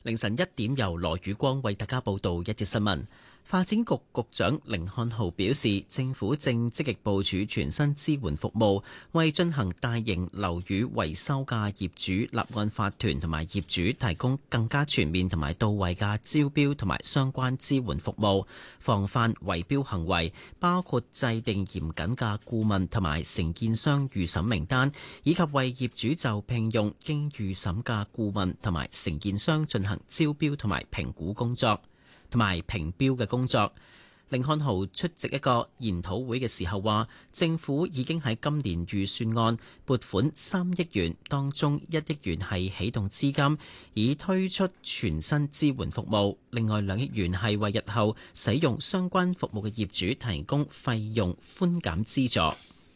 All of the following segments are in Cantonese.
凌晨1點由羅宇光為大家報道一節新聞。發展局局長甯漢豪表示，政府正積極部署全新支援服務，為進行大型樓宇維修嘅業主立案法團同埋業主提供更加全面同埋到位嘅招標同埋相關支援服務，防範圍標行為，包括制定嚴謹嘅顧問同埋承建商預審名單，以及為業主就聘用經預審嘅顧問同埋承建商進行招標同埋評估工作同埋評標嘅工作。甯漢豪出席一個研討會嘅時候話，政府已經喺今年預算案撥款3億元，當中1億元係啟動資金，以推出全新支援服務。另外2億元係為日後使用相關服務嘅業主提供費用寬減資助。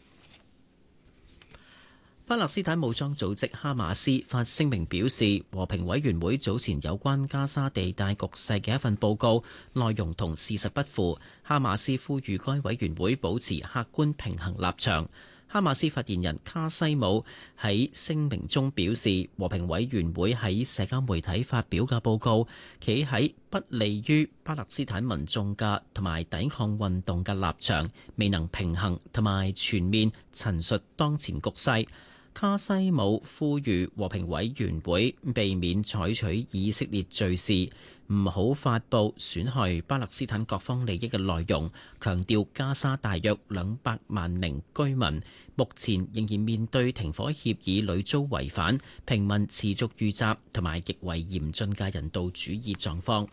巴勒斯坦武裝組織哈馬斯發聲明表示，和平委員會早前有關加沙地帶局勢嘅一份報告內容同事實不符。哈馬斯呼籲該委員會保持客觀平衡立場。哈馬斯發言人卡西姆喺聲明中表示，和平委員會喺社交媒體發表嘅報告企喺不利於巴勒斯坦民眾嘅同埋抵抗運動嘅立場，未能平衡同埋全面陳述當前局勢。卡西姆呼籲和平委員會避免採取以色列敘事，唔好發布損害巴勒斯坦各方利益嘅內容，強調加沙大約200萬名居民目前仍然面對停火協議屢遭違反、平民持續遇襲同埋極為嚴峻嘅人道主義狀況。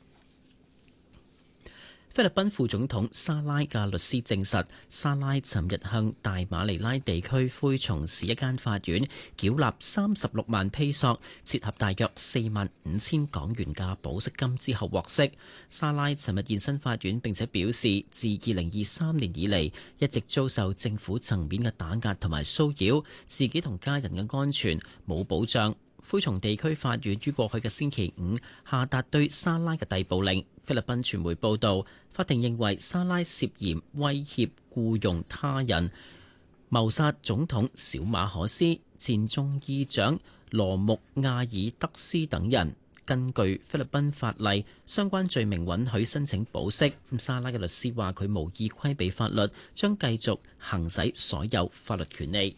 菲律賓副總統沙拉嘅律師證實，沙拉尋日向大馬尼拉地區灰松市一間法院繳納36萬披索，折合大約45000港元嘅保釋金之後獲釋。沙拉尋日現身法院，並且表示，自2023年以嚟一直遭受政府層面嘅打壓同埋騷擾，自己同家人嘅安全冇保障。灰松地區法院於過去嘅星期5下達對沙拉嘅逮捕令。菲律賓傳媒報道，法庭認為沙拉涉嫌威脅僱用他人、謀殺總統小馬可斯、前眾議長羅穆亞爾德斯等人。根據菲律賓法例，相關罪名允許申請保釋。沙拉嘅律師話佢無意規避法律，將繼續行使所有法律權利。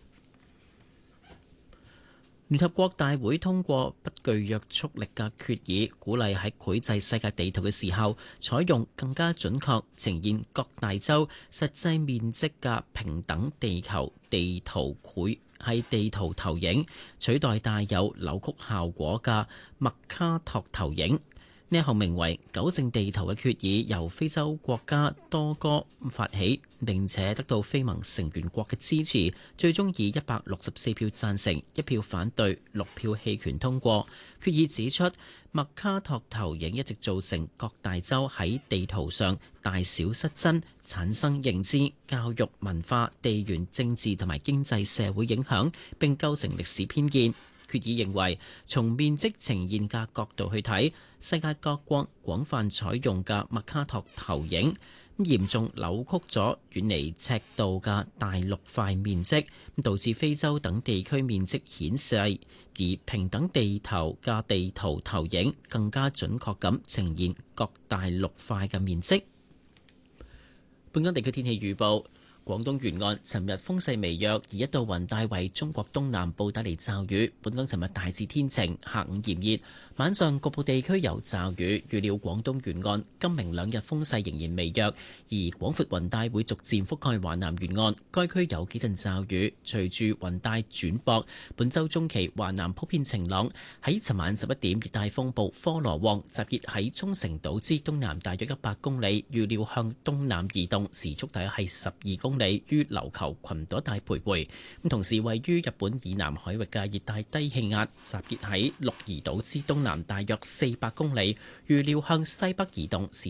聯合國大會通過不具約束力嘅決議，鼓勵喺繪製世界地圖嘅時候，採用更加準確呈現各大洲實際面積嘅平等地球地圖係地圖投影，取代帶有扭曲效果嘅麥卡托投影。呢一項名為糾正地圖嘅決議，由非洲國家多哥發起，並且得到非盟成員國嘅支持，最終以164票贊成、1票反對、6票棄權通過。決議指出，麥卡托投影一直造成各大洲喺地圖上大小失真，產生認知、教育、文化、地緣政治同埋經濟社會影響，並構成歷史偏見。決議認為，從面積呈現嘅角度去睇，世界各國廣泛採用嘅麥卡托投影，嚴重扭曲咗遠離赤道嘅大陸塊面積，導致非洲等地區面積顯細，而平等地圖嘅地圖投影更加準確咁呈現各大陸塊嘅面積。本港地區天氣預報。廣東沿岸尋日風勢微弱，而一道雲帶為中國東南部帶嚟驟雨。本港尋日大致天晴，下午炎熱，晚上局部地區有驟雨。預料廣東沿岸今明兩日風勢仍然微弱，而廣闊雲帶會逐漸覆蓋華南沿岸，該區有幾陣驟雨。隨住雲帶轉薄，本週中期華南普遍晴朗。喺尋晚11點，熱帶風暴科羅旺集結喺沖繩島之東南大約100公里，預料向東南移動，時速大約係12公里。於琉球群島一帶徘徊。同時位於日本以南海域嘅熱帶低氣壓集結喺鹿兒島之東南大約400公里，預料向西北移動，時